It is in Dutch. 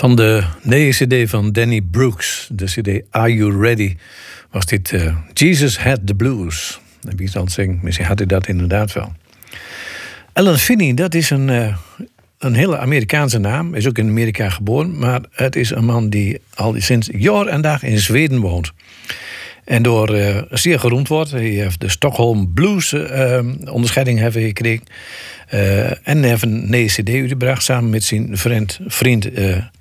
Van de nieuwe cd van Danny Brooks, de cd Are You Ready, was dit Jesus Had the Blues. En wie zal het zingen? Misschien had hij dat inderdaad wel. Alan Finney, dat is een hele Amerikaanse naam. Is ook in Amerika geboren. Maar het is een man die al sinds jaar en dag in Zweden woont. En door zeer geroemd wordt. Hij heeft de Stockholm Blues onderscheiding gekregen. En hij heeft een nieuwe cd uitgebracht samen met zijn vriend